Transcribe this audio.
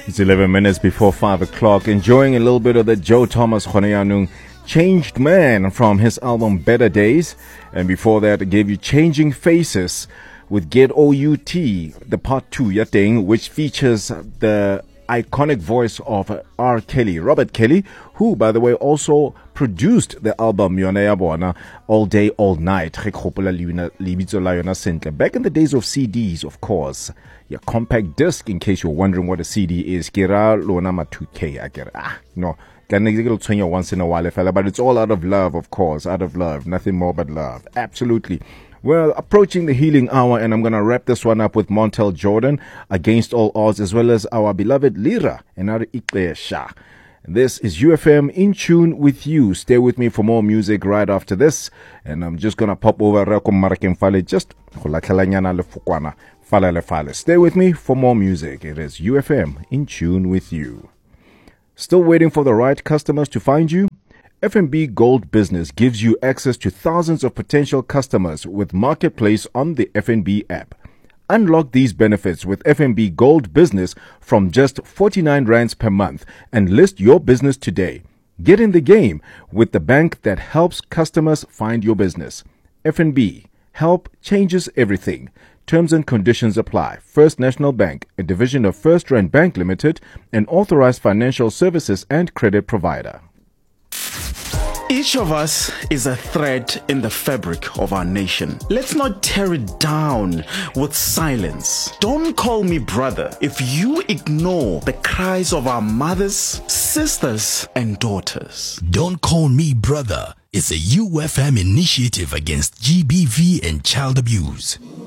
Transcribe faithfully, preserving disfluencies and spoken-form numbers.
It's eleven minutes before five o'clock. Enjoying a little bit of the Joe Thomas Khoneyanung Changed Man from his album Better Days. And before that, I gave you Changing Faces with Get O U T, the part two, Yateng, which features the iconic voice of R. Kelly, Robert Kelly, who, by the way, also produced the album Yona ya Bona, All Day, All Night. Back in the days of C Ds, of course. Yeah, compact disc, in case you're wondering what a C D is. Kira lona ma two K, I get it. Ah, no. Once in a while, fella, but it's all out of love, of course. Out of love. Nothing more but love. Absolutely. Well, approaching the healing hour, and I'm going to wrap this one up with Montel Jordan, Against All Odds, as well as our beloved Lira and our Iklesha. This is U F M in tune with you. Stay with me for more music right after this. And I'm just going to pop over Rako Marakem Fale, just Stay with me for more music. It is U F M in tune with you. Still waiting for the right customers to find you? F N B Gold Business gives you access to thousands of potential customers with Marketplace on the F N B app. Unlock these benefits with F N B Gold Business from just forty-nine rands per month and list your business today. Get in the game with the bank that helps customers find your business. F N B. Help changes everything. Terms and conditions apply. First National Bank, a division of First Rand Bank Limited, an authorized financial services and credit provider. Each of us is a thread in the fabric of our nation. Let's not tear it down with silence. Don't call me brother if you ignore the cries of our mothers, sisters, and daughters. Don't Call Me Brother is a U F M initiative against G B V and child abuse.